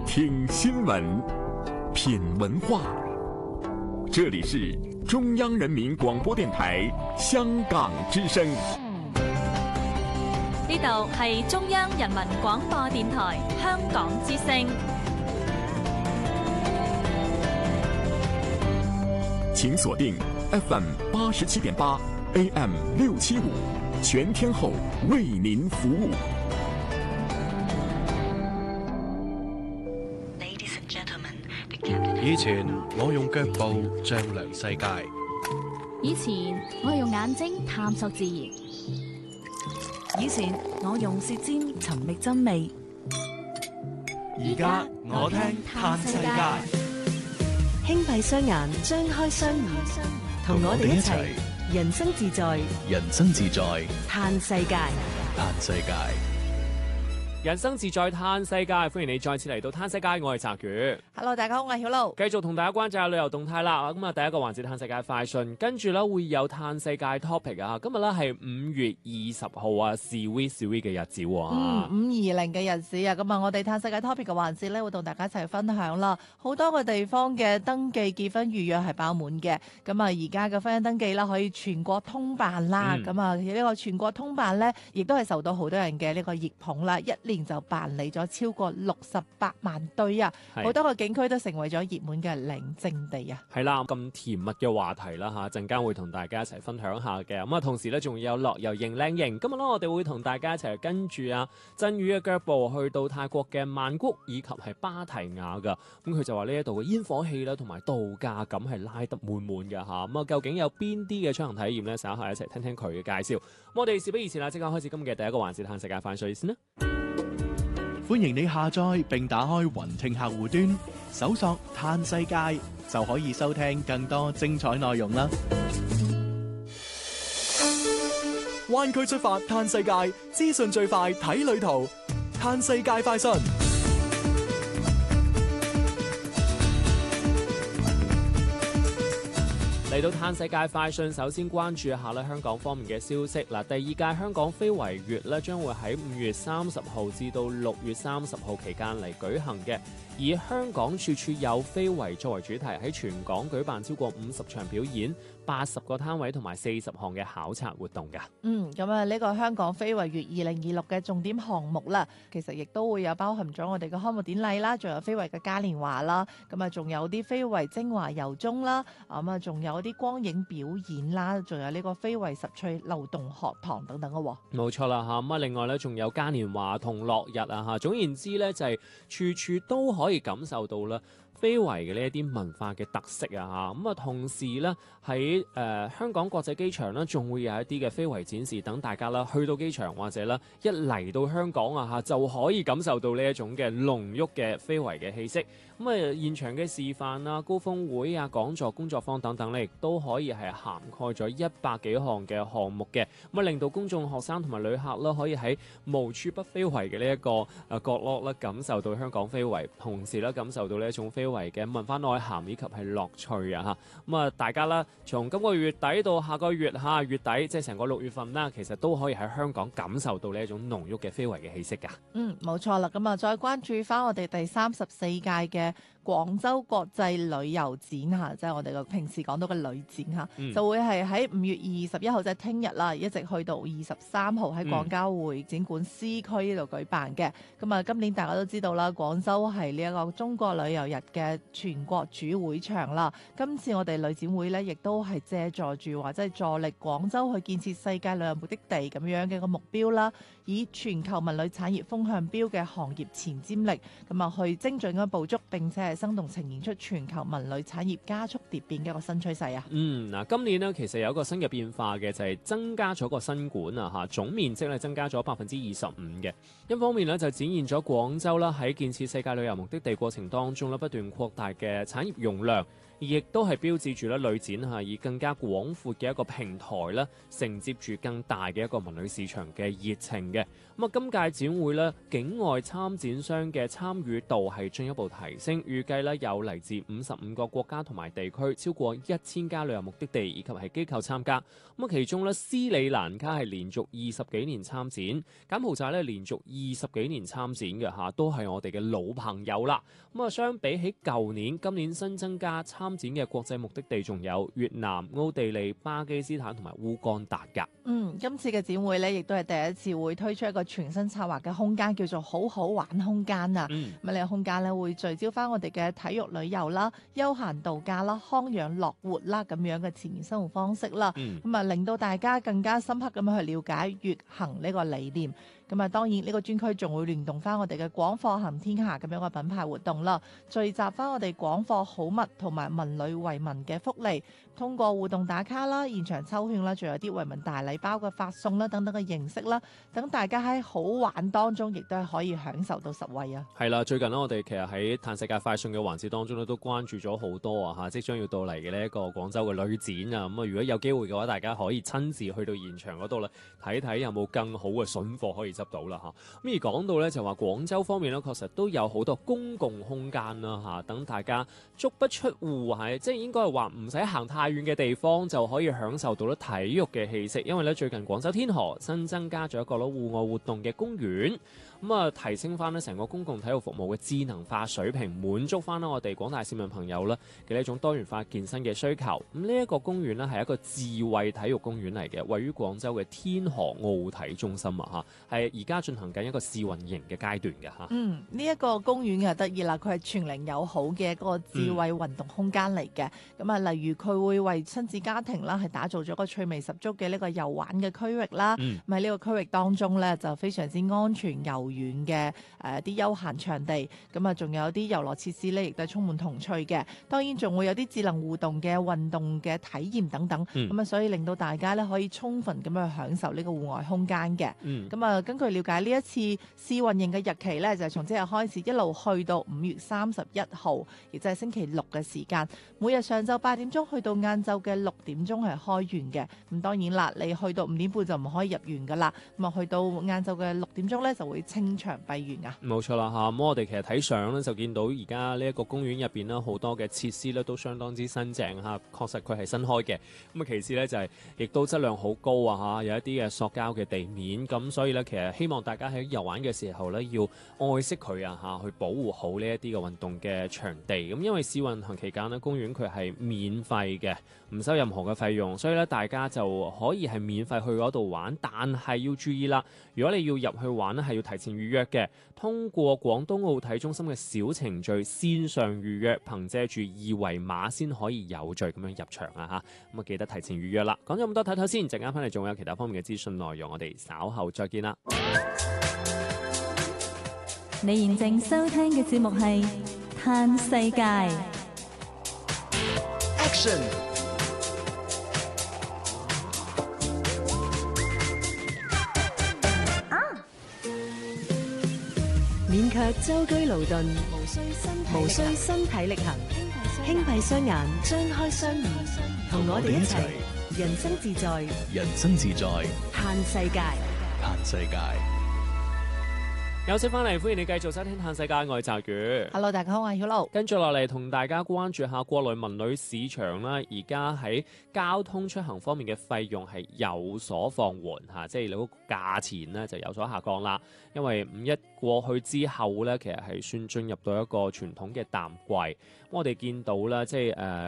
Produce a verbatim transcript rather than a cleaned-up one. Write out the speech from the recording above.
聽新聞，品文化。這裡是中央人民廣播電台香港之聲。 呢度係中央人民廣播電台香港之聲。 請鎖定 F M 八十七點八 A M 六七五，全天候為您服務。 以前我用腳步丈量世界， 以前我用眼睛探索自然， 以前我用舌尖尋覓真味， 而家我聽嘆世界。 輕閉雙眼，張開雙耳，同我哋一齊人生自在， 人生自在嘆世界， 嘆世界。 人生自在嘆世界，歡迎你再次嚟到嘆世界，我係澤宇。 Hello， 大家好，我係曉露。 繼續同大家關注下旅遊動態啦。咁啊，第一個環節嘆世界快訊，跟住咧會有嘆世界 topic 啊。今日咧係五月二十號啊，sweet sweet 嘅日子喎。 嗯，五二零嘅日子啊，咁啊，我哋嘆世界 topic 嘅環節咧，會同大家一齊分享啦。好多個地方嘅登記結婚預約係爆滿嘅。咁啊，而家嘅婚姻登記啦，可以全國通辦啦。咁、嗯、啊，呢、這個全國通辦咧，亦都係受到好多人嘅呢個熱捧啦。一年就辦理咗超過六十八萬對啊！好多個景區都成為咗熱門嘅領證地啊！ 係啦，咁甜蜜嘅話題啦嚇，陣間會同大家一齊分享下嘅。咁啊，同時咧仲有樂遊認靚型。今日咧，我哋會同大家一齊跟住啊振宇嘅腳步去到泰國嘅曼谷以及係芭提雅噶。咁佢就話呢一度嘅煙火氣啦，同埋度假感係拉得滿滿嘅嚇。咁啊，究竟有邊啲嘅出行體驗咧？稍後一齊聽聽佢嘅介紹。咁我哋事不宜遲啦，即刻開始今日嘅第一個環節，嘆世界快訊先啦！ 歡迎你下載並打開雲聽客戶端，搜索嘆世界就可以收聽更多精彩內容啦。灣區出發嘆世界，資訊最快睇旅途，嘆世界快訊。 嚟到嘆世界快訊，首先關注一下咧香港方面嘅消息。嗱，第二屆香港非遺月咧將會喺五月三十號至到六月三十號期間嚟舉行嘅，以香港處處有非遺作為主題，喺全港舉辦超過五十場表演、八十個攤位同埋四十項嘅考察活動㗎。 嗯，咁啊呢個香港非遺月二零二六嘅重點項目啦，其實亦都會有包含咗我哋嘅開幕典禮啦，仲有非遺嘅嘉年華啦，咁啊仲有啲非遺精華遊蹤啦，咁啊仲有啲光影表演啦，仲有呢個非遺十趣流動學堂等等嘅喎。 冇錯啦嚇，咁啊另外咧仲有嘉年華同落日啊嚇，總言之咧就係處處都可以感受到啦非遺嘅呢一啲文化嘅特色啊嚇，咁啊同時咧喺誒香港國際機場咧仲會有一啲嘅非遺展示，等大家啦去到機場或者咧一嚟到香港啊嚇就可以感受到呢一種嘅濃郁嘅非遺嘅氣息。咁啊現場嘅示範啊、高峰會啊、講座、工作坊等等咧，亦都可以係涵蓋咗一百幾項嘅項目嘅，咁啊令到公眾、學生同埋旅客啦可以喺無處不非遺嘅呢一個誒角落咧感受到香港非遺，同時咧感受到呢一種非遺嘅文化內涵以及係樂趣啊嚇。咁啊大家啦從今個月底到下個月嚇月底，即係成個六月份啦，其實都可以喺香港感受到呢一種濃郁嘅非遺嘅氣息㗎。 嗯，冇錯啦。咁啊再關注翻我哋第三十四屆嘅廣州國際旅遊展嚇，即係我哋個平時講到嘅旅展嚇、嗯，就會係喺五月二十一號即係聽日啦，一直去到二十三號喺廣交會展館 C 區呢度舉辦嘅。咁、嗯、啊，今年大家都知道啦，廣州係呢一個中國旅遊日嘅全國主會場啦。今次我哋旅展會呢，亦都係借助住話即係助力廣州去建設世界旅遊目的地咁樣嘅一個目標啦，以全球文旅產業風向標嘅行業前瞻力，咁啊去精準咁捕捉並且係生動呈現出全球文旅產業加速蝶變嘅一個新趨勢啊！ 嗯，嗱，今年呢，其實有一個新嘅變化嘅，就係、是、增加咗個新館啊嚇，總面積咧增加咗百分之二十五嘅。一方面呢，就展現咗廣州啦喺建設世界旅遊目的地過程當中咧不斷擴大嘅產業容量。 亦都係標誌住咧旅展嚇以更加廣闊嘅一個平台咧，承接住更大嘅一個文旅市場嘅熱情嘅。咁啊，今屆展會咧，境外參展商嘅參與度係進一步提升，預計咧有嚟自五十五個國家同埋地區，超過一千家旅遊目的地以及係機構參加。咁啊，其中咧斯里蘭卡係連續二十幾年參展，柬埔寨咧連續二十幾年參展嘅嚇，都係我哋嘅老朋友啦。咁啊，相比起舊年，今年新增加參展嘅國際目的地仲有越南、奧地利、巴基斯坦同埋烏干達㗎。 嗯，今次嘅展會咧，亦都係第一次會推出一個全新策劃嘅空間，叫做好好玩空間啊。咁啊、嗯，呢個空間咧會聚焦翻我哋嘅體育旅遊啦、休閒度假啦、康養樂活啦咁樣嘅自然生活方式啦。咁啊、嗯，令到大家更加深刻咁樣去了解粵行呢個理念。咁啊，當然呢個專區仲會聯動翻我哋嘅廣貨行天下咁樣嘅品牌活動啦，聚集翻我哋廣貨好物同埋文旅惠民嘅福利，通過互動打卡啦、現場抽券啦，仲有啲惠民大禮包嘅發送啦等等嘅形式啦，等大家喺好玩當中，亦都係可以享受到實惠啊！ 係啦，最近呢，我哋其實喺嘆世界快訊嘅環節當中咧，都關注咗好多啊嚇，即將要到嚟嘅呢一個廣州嘅旅展啊，咁啊，如果有機會嘅話，大家可以親自去到現場嗰度咧，睇睇有冇更好嘅筍貨可以執到啦嚇。咁而講到咧，就話廣州方面咧，確實都有好多公共空間啦嚇，等大家足不出戶係，即係應該係話唔使行太遠嘅地方就可以享受到咧體育嘅氣息。因為咧最近廣州天河新增加咗一個咧戶外活動嘅公園，咁啊提升翻咧成個公共體育服務嘅智能化水平，滿足翻咧我哋廣大市民朋友咧嘅呢一種多元化健身嘅需求。咁呢一個公園咧係一個智慧體育公園嚟嘅，位於廣州嘅天河奧體中心啊嚇，係而家進行緊一個試運營嘅階段嘅嚇。 嗯，呢、這、一個公園嘅得意啦，佢係全齡友好嘅一個智慧運動空間嚟嘅。咁啊、嗯，例如佢會為親子家庭啦，係打造咗個趣味十足嘅呢個遊玩嘅區域啦。咁喺呢個區域當中咧，就非常之安全柔軟嘅誒啲休閒場地。咁啊，仲有啲遊樂設施咧，亦都係充滿童趣嘅。當然仲會有啲智能互動嘅運動嘅體驗等等。咁啊、嗯，所以令到大家咧可以充分咁樣去享受呢個戶外空間嘅。咁啊、嗯，根據了解，呢一次試運營嘅日期咧，就係從即日開始一路去到五月三十一號，亦就係星期六嘅時間。每日上晝八點鐘去到晏晝嘅六點鐘係開園嘅。咁當然啦，你去到五點半就唔可以入園噶啦。咁啊，去到晏晝嘅六點鐘咧就會清場閉園啊。冇錯啦嚇，咁我哋其實睇相咧就見到而家呢一個公園入邊咧好多嘅設施咧都相當之新淨嚇，確實佢係新開嘅。咁啊，其次咧就係、是、亦都質量好高啊嚇，有一啲嘅塑膠嘅地面，咁所以咧其實希望大家喺遊玩嘅時候咧要愛惜佢啊嚇，去保護好呢一啲嘅運動嘅場地。咁因為試運行期間咧，公園佢係免費嘅，唔收任何嘅費用，所以咧大家就可以係免費去嗰度玩。但係要注意啦，如果你要入去玩咧，係要提前預約嘅，通過廣東奧體中心嘅小程序線上預約，憑借住二維碼先可以有序咁樣入場啊嚇。咁啊記得提前預約啦。講咗咁多，睇睇先，陣間翻嚟仲有其他方面嘅資訊內容，我哋稍後再見啦。 你現正收聽嘅節目係《嘆世界》。 Action！ 免卻舟車勞頓，無需身無需身體力行，輕閉雙眼，張開雙耳，同我哋一齊人生自在， 人生自在， 嘆世界， 嘆世界。 休息翻嚟，歡迎你繼續收聽《嘆世界》，我係澤宇。 Hello， 大家好，我係曉露。跟住落嚟，同大家關注下國內文旅市場啦。而家喺交通出行方面嘅費用係有所放緩嚇，即係你嗰個價錢咧就有所下降啦。因為五一過去之後咧，其實係算進入到一個傳統嘅淡季。我哋見到啦，即係誒